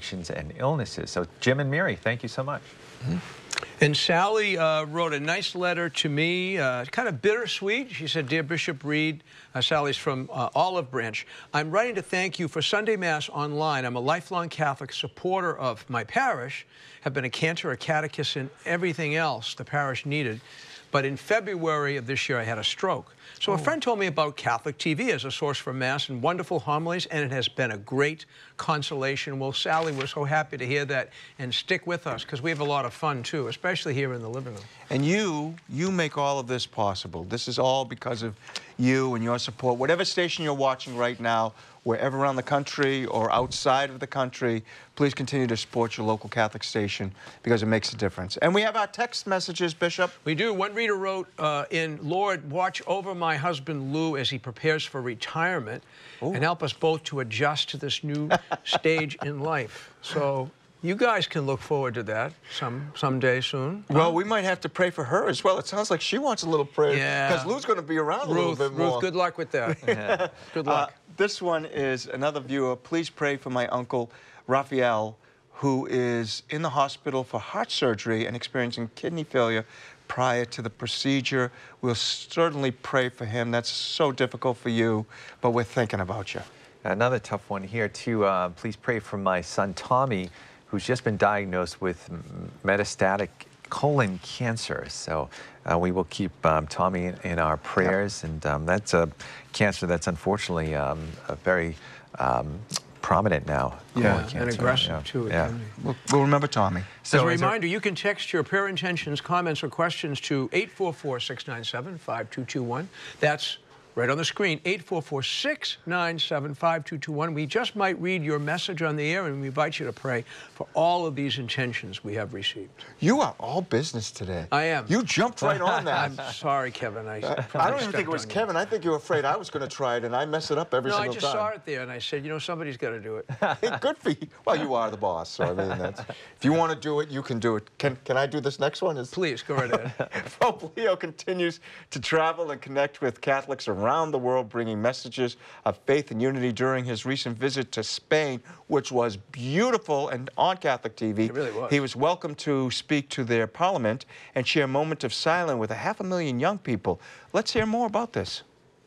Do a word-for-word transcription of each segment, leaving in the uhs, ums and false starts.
infections and illnesses. So Jim and Mary, thank you so much. Mm-hmm. And Sally uh, wrote a nice letter to me, uh, kind of bittersweet. She said, "Dear Bishop Reed," uh, Sally's from uh, Olive Branch, "I'm writing to thank you for Sunday Mass online. I'm a lifelong Catholic supporter of my parish, have been a cantor, a catechist, and everything else the parish needed. But in February of this year, I had a stroke. So oh. a friend told me about Catholic T V as a source for Mass and wonderful homilies, and it has been a great consolation." Well, Sally, we're so happy to hear that, and stick with us, because we have a lot of fun, too, especially here in the living room. And you, you make all of this possible. This is all because of you and your support. Whatever station you're watching right now, wherever around the country or outside of the country, please continue to support your local Catholic station, because it makes a difference. And we have our text messages, Bishop. We do. One reader wrote uh, in, "Lord, watch over my husband Lou as he prepares for retirement Ooh. and help us both to adjust to this new stage in life." So you guys can look forward to that some someday soon. Well, we might have to pray for her as well. It sounds like she wants a little prayer. Yeah. Because Lou's going to be around Ruth, a little bit more. Ruth, good luck with that. Yeah. Good luck. Uh, this one is another viewer. "Please pray for my uncle, Raphael, who is in the hospital for heart surgery and experiencing kidney failure prior to the procedure. We'll certainly pray for him. That's so difficult for you, but we're thinking about you." Another tough one here, too. Uh, please pray for my son, Tommy, who's just been diagnosed with metastatic colon cancer. So uh, we will keep um, Tommy in, in our prayers. Yep. And um, that's a cancer that's unfortunately um, a very um, prominent now. Yeah, cancer. and aggressive, yeah. too. Yeah. We'll, we'll remember Tommy. So as a is reminder, you can text your prayer intentions, comments, or questions to eight four four, six nine seven, five two two one. That's right on the screen, eight four four, six nine seven, five two two one. We just might read your message on the air, and we invite you to pray for all of these intentions we have received. You are all business today. I am. You jumped right on that. I'm sorry, Kevin. I, uh, I don't even think it was Kevin. I think you were afraid I was going to try it, and I mess it up every no, single time. No, I just saw it there, and I said, you know, somebody's got to do it. Hey, good for you. Well, you are the boss, so I mean, that's, if you want to do it, you can do it. Can, can I do this next one? Is... Please, go right ahead. Pope Leo continues to travel and connect with Catholics around the world, bringing messages of faith and unity during his recent visit to Spain, which was beautiful and on Catholic T V. It really was. He was welcome to speak to their parliament and share a moment of silence with a half a million young people. Let's hear more about this.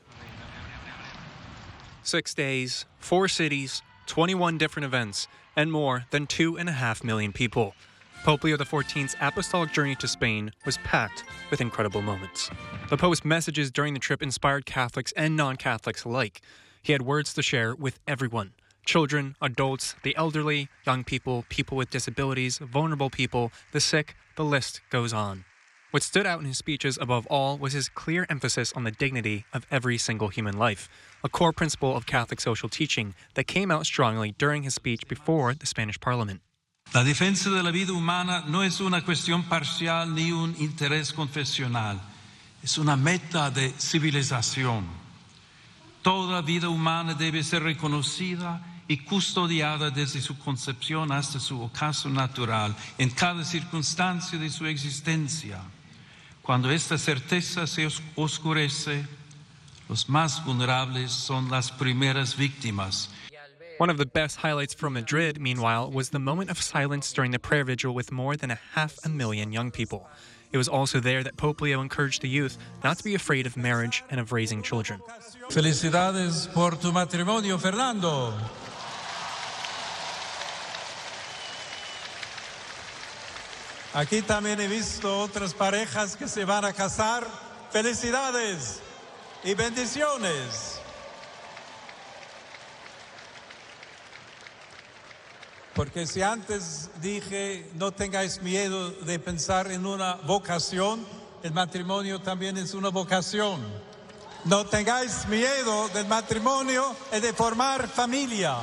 Six days, four cities, twenty-one different events, and more than two and a half million people. Pope Leo the fourteenth's apostolic journey to Spain was packed with incredible moments. The Pope's messages during the trip inspired Catholics and non-Catholics alike. He had words to share with everyone: children, adults, the elderly, young people, people with disabilities, vulnerable people, the sick, the list goes on. What stood out in his speeches above all was his clear emphasis on the dignity of every single human life, a core principle of Catholic social teaching that came out strongly during his speech before the Spanish Parliament. La defensa de la vida humana no es una cuestión parcial ni un interés confesional, es una meta de civilización. Toda vida humana debe ser reconocida y custodiada desde su concepción hasta su ocaso natural, en cada circunstancia de su existencia. Cuando esta certeza se oscurece, los más vulnerables son las primeras víctimas. One of the best highlights from Madrid, meanwhile, was the moment of silence during the prayer vigil with more than a half a million young people. It was also there that Pope Leo encouraged the youth not to be afraid of marriage and of raising children. Felicidades por tu matrimonio, Fernando. Aquí también he visto otras parejas que se van a casar. Felicidades y bendiciones. Porque si antes dije, no tengáis miedo de pensar en una vocación, el matrimonio también es una vocación. No tengáis miedo del matrimonio y de formar familia.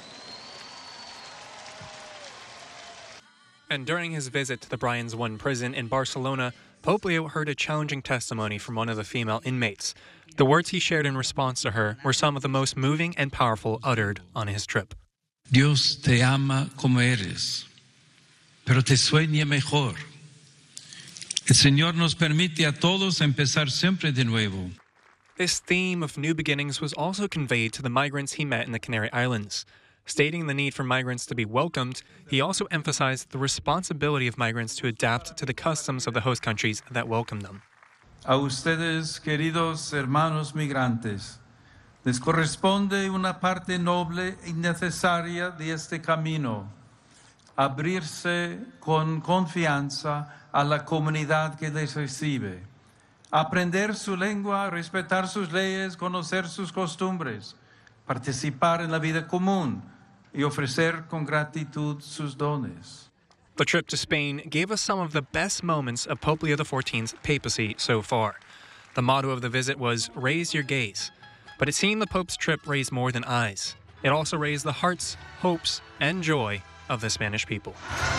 And during his visit to the Brians One prison in Barcelona, Pope Leo heard a challenging testimony from one of the female inmates. The words he shared in response to her were some of the most moving and powerful uttered on his trip. Dios te ama como eres, pero te sueña mejor. El Señor nos permite a todos empezar siempre de nuevo. This theme of new beginnings was also conveyed to the migrants he met in the Canary Islands. Stating the need for migrants to be welcomed, he also emphasized the responsibility of migrants to adapt to the customs of the host countries that welcome them. A ustedes, queridos hermanos migrantes, les corresponde una parte noble y necesaria de este camino, abrirse con confianza a la comunidad que les recibe, aprender su lengua, respetar sus leyes, conocer sus costumbres, participar en la vida común y ofrecer con gratitud sus dones. The trip to Spain gave us some of the best moments of Pope Leo the fourteenth's papacy so far. The motto of the visit was "Raise your gaze," but it seemed the Pope's trip raised more than eyes. It also raised the hearts, hopes, and joy of the Spanish people.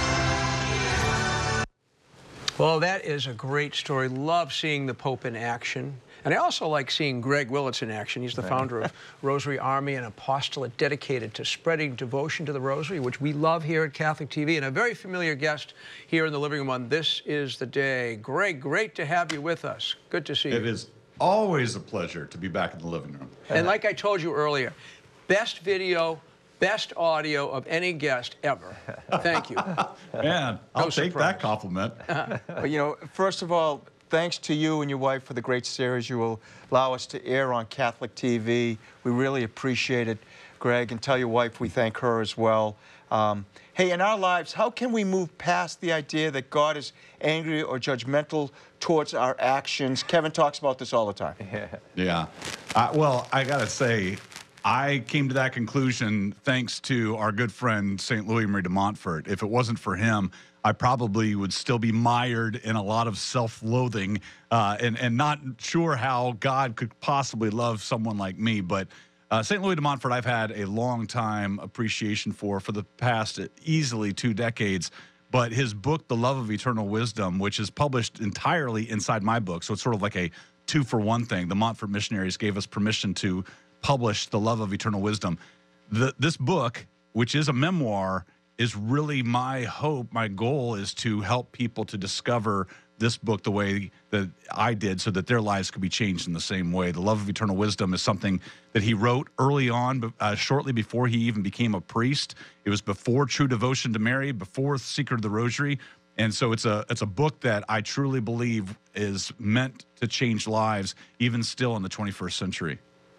Well, that is a great story. Love seeing the Pope in action. And I also like seeing Greg Willits in action. He's the founder of Rosary Army, an apostolate dedicated to spreading devotion to the Rosary, which we love here at Catholic T V, and a very familiar guest here in the living room on This Is the Day. Greg, great to have you with us. Good to see you. It is always a pleasure to be back in the living room. And like I told you earlier, best video, best audio of any guest ever. Thank you. Man, I'll No take surprise. that compliment. But, you know, first of all, thanks to you and your wife for the great series you will allow us to air on Catholic T V. We really appreciate it, Greg, and tell your wife we thank her as well. Um, hey, in our lives, how can we move past the idea that God is angry or judgmental towards our actions? Kevin talks about this all the time. Yeah. Uh, well, I got to say, I came to that conclusion thanks to our good friend, Saint Louis Marie de Montfort. If it wasn't for him, I probably would still be mired in a lot of self-loathing uh, and, and not sure how God could possibly love someone like me. But uh, Saint Louis de Montfort, I've had a long time appreciation for, for the past easily two decades. But his book, The Love of Eternal Wisdom, which is published entirely inside my book, so it's sort of like a two-for-one thing. The Montfort missionaries gave us permission to publish The Love of Eternal Wisdom. The, this book, which is a memoir, is really my hope, my goal is to help people to discover this book the way that I did so that their lives could be changed in the same way. The Love of Eternal Wisdom is something that he wrote early on, uh, shortly before he even became a priest. It was before True Devotion to Mary, before Secret of the Rosary. And so it's a, it's a book that I truly believe is meant to change lives, even still in the twenty-first century.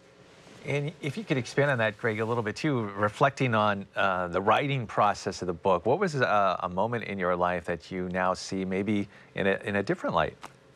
And if you could expand on that, Greg, a little bit too, reflecting on uh, the writing process of the book, what was a, a moment in your life that you now see maybe in a, in a different light?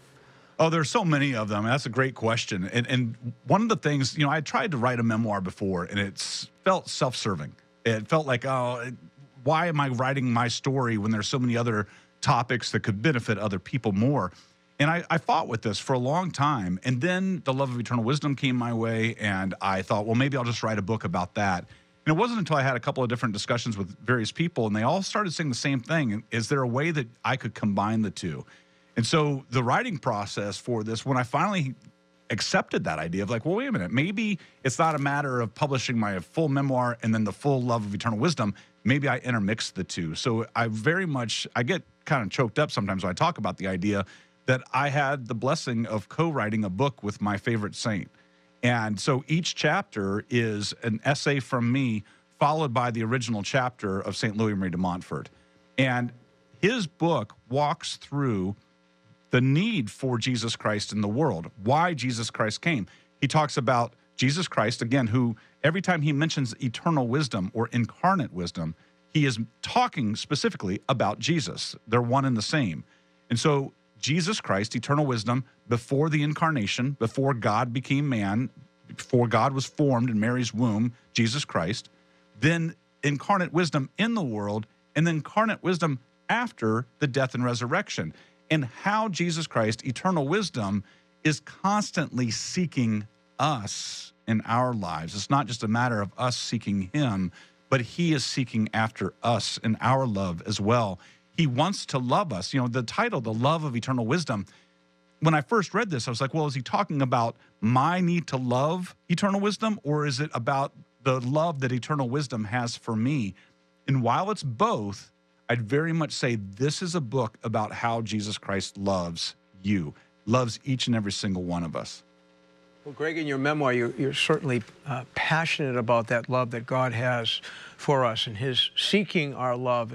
Oh, there's so many of them. That's a great question. And, and one of the things, you know, I tried to write a memoir before, and it felt self-serving. It felt like, oh, why am I writing my story when there's so many other topics that could benefit other people more? And I, I fought with this for a long time. And then The Love of Eternal Wisdom came my way, and I thought, well, maybe I'll just write a book about that. And it wasn't until I had a couple of different discussions with various people, and they all started saying the same thing. Is there a way that I could combine the two? And so the writing process for this, when I finally accepted that idea of like, well, wait a minute, maybe it's not a matter of publishing my full memoir and then the full Love of Eternal Wisdom. Maybe I intermix the two. So I very much, I get kind of choked up sometimes when I talk about the idea that I had the blessing of co-writing a book with my favorite saint. And so each chapter is an essay from me, followed by the original chapter of Saint Louis Marie de Montfort. And his book walks through the need for Jesus Christ in the world, why Jesus Christ came. He talks about Jesus Christ, again, who every time he mentions eternal wisdom or incarnate wisdom, he is talking specifically about Jesus. They're one and the same. And so Jesus Christ, eternal wisdom, before the incarnation, before God became man, before God was formed in Mary's womb, Jesus Christ, then incarnate wisdom in the world, and then incarnate wisdom after the death and resurrection, and how Jesus Christ, eternal wisdom, is constantly seeking us in our lives. It's not just a matter of us seeking him, but he is seeking after us in our love as well. He wants to love us. You know, the title, The Love of Eternal Wisdom, when I first read this, I was like, well, is he talking about my need to love eternal wisdom, or is it about the love that eternal wisdom has for me? And while it's both, I'd very much say this is a book about how Jesus Christ loves you, loves each and every single one of us. Well, Greg, in your memoir, you're, you're certainly uh, passionate about that love that God has for us and his seeking our love.